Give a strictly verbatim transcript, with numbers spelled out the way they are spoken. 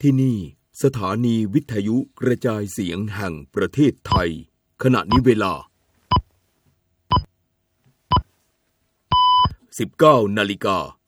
ที่นี่สถานีวิทยุกระจายเสียงแห่งประเทศไทยขณะนี้เวลา สิบเก้านาฬิกา